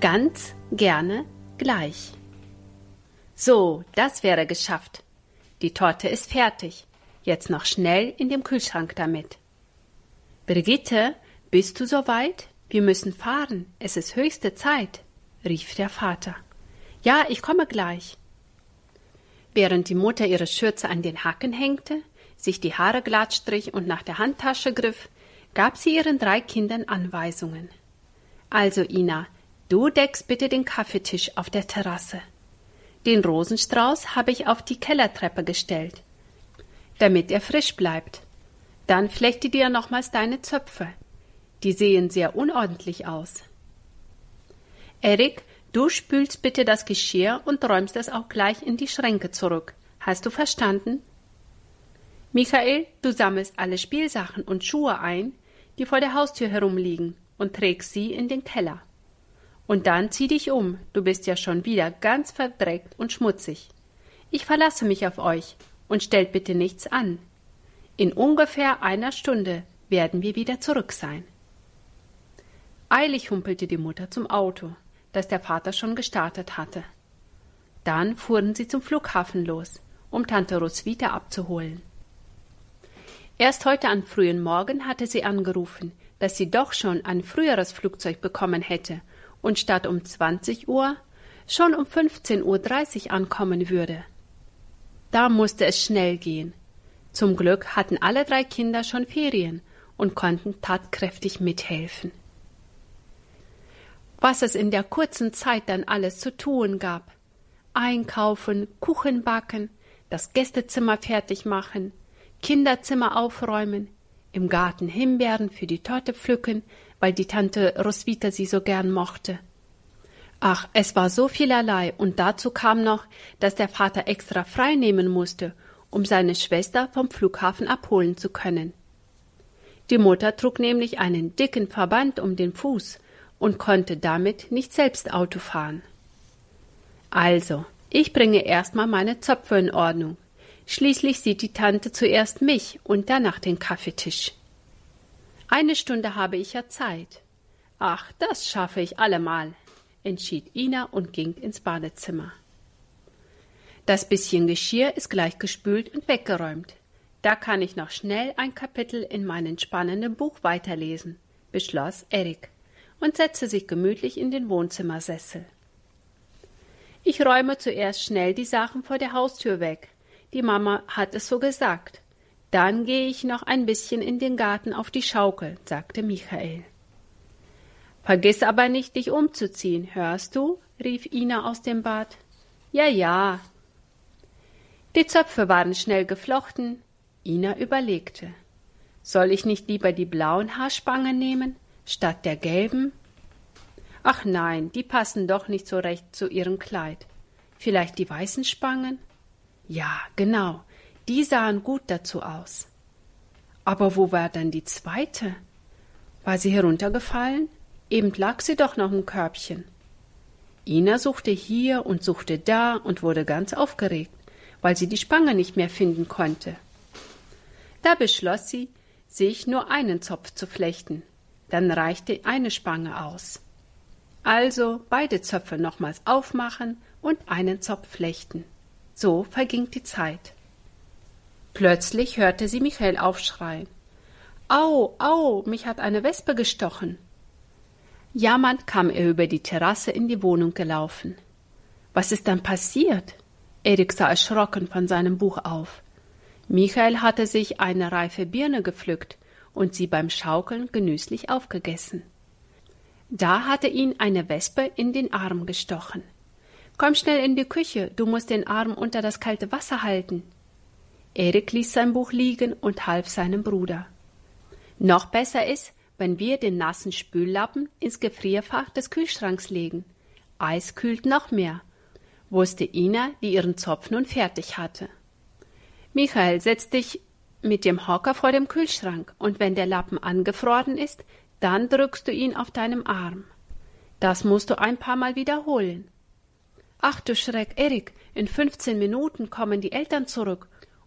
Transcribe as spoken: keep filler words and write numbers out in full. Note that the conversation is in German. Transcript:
Ganz gerne gleich. So, das wäre geschafft. Die Torte ist fertig. Jetzt noch schnell in den Kühlschrank damit. Brigitte, bist du soweit? Wir müssen fahren. Es ist höchste Zeit, rief der Vater. Ja, ich komme gleich. Während die Mutter ihre Schürze an den Hacken hängte, sich die Haare glatt strich und nach der Handtasche griff, gab sie ihren drei Kindern Anweisungen. Also, Ina, du deckst bitte den Kaffeetisch auf der Terrasse. Den Rosenstrauß habe ich auf die Kellertreppe gestellt, damit er frisch bleibt. Dann flechte dir nochmals deine Zöpfe. Die sehen sehr unordentlich aus. Erik, du spülst bitte das Geschirr und räumst es auch gleich in die Schränke zurück. Hast du verstanden? Michael, du sammelst alle Spielsachen und Schuhe ein, die vor der Haustür herumliegen, und trägst sie in den Keller. Und dann zieh dich um, du bist ja schon wieder ganz verdreckt und schmutzig. Ich verlasse mich auf euch und stellt bitte nichts an. In ungefähr einer Stunde werden wir wieder zurück sein. Eilig humpelte die Mutter zum Auto, das der Vater schon gestartet hatte. Dann fuhren sie zum Flughafen los, um Tante Roswitha abzuholen. Erst heute am frühen Morgen hatte sie angerufen, dass sie doch schon ein früheres Flugzeug bekommen hätte und statt um zwanzig Uhr schon um fünfzehn Uhr dreißig ankommen würde. Da musste es schnell gehen. Zum Glück hatten alle drei Kinder schon Ferien und konnten tatkräftig mithelfen. Was es in der kurzen Zeit dann alles zu tun gab. Einkaufen, Kuchen backen, das Gästezimmer fertig machen, Kinderzimmer aufräumen, im Garten Himbeeren für die Torte pflücken, weil die Tante Roswitha sie so gern mochte. Ach, es war so vielerlei, und dazu kam noch, dass der Vater extra frei nehmen musste, um seine Schwester vom Flughafen abholen zu können. Die Mutter trug nämlich einen dicken Verband um den Fuß und konnte damit nicht selbst Auto fahren. Also, ich bringe erstmal meine Zöpfe in Ordnung. Schließlich sieht die Tante zuerst mich und danach den Kaffeetisch. Eine Stunde habe ich ja Zeit. Ach, das schaffe ich allemal, entschied Ina und ging ins Badezimmer. Das bisschen Geschirr ist gleich gespült und weggeräumt. Da kann ich noch schnell ein Kapitel in meinem spannenden Buch weiterlesen, beschloss Erik und setzte sich gemütlich in den Wohnzimmersessel. Ich räume zuerst schnell die Sachen vor der Haustür weg. Die Mama hat es so gesagt. Dann gehe ich noch ein bisschen in den Garten auf die Schaukel, sagte Michael. Vergiss aber nicht, dich umzuziehen, hörst du? Rief Ina aus dem Bad. Ja, ja. Die Zöpfe waren schnell geflochten. Ina überlegte. Soll ich nicht lieber die blauen Haarspangen nehmen, statt der gelben? Ach nein, die passen doch nicht so recht zu ihrem Kleid. Vielleicht die weißen Spangen? Ja, genau, die sahen gut dazu aus. Aber wo war dann die zweite? War sie heruntergefallen? Eben lag sie doch noch im Körbchen. Ina suchte hier und suchte da und wurde ganz aufgeregt, weil sie die Spange nicht mehr finden konnte. Da beschloss sie, sich nur einen Zopf zu flechten. Dann reichte eine Spange aus. Also beide Zöpfe nochmals aufmachen und einen Zopf flechten. So verging die Zeit. Plötzlich hörte sie Michael aufschreien. Au, au, mich hat eine Wespe gestochen. Jammernd kam er über die Terrasse in die Wohnung gelaufen. Was ist dann passiert? Erik sah erschrocken von seinem Buch auf. Michael hatte sich eine reife Birne gepflückt und sie beim Schaukeln genüsslich aufgegessen. Da hatte ihn eine Wespe in den Arm gestochen. Komm schnell in die Küche, du musst den Arm unter das kalte Wasser halten. Erik ließ sein Buch liegen und half seinem Bruder. Noch besser ist, wenn wir den nassen Spüllappen ins Gefrierfach des Kühlschranks legen. Eis kühlt noch mehr, wusste Ina, die ihren Zopf nun fertig hatte. Michael, setz dich mit dem Hocker vor dem Kühlschrank, und wenn der Lappen angefroren ist, dann drückst du ihn auf deinem Arm. Das musst du ein paar Mal wiederholen. Ach du Schreck, Erik, in fünfzehn Minuten kommen die Eltern zurück